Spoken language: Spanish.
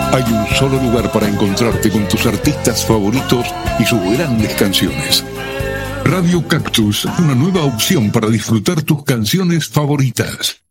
Hay un solo lugar para encontrarte con tus artistas favoritos y sus grandes canciones. Radio Cactus, una nueva opción para disfrutar tus canciones favoritas.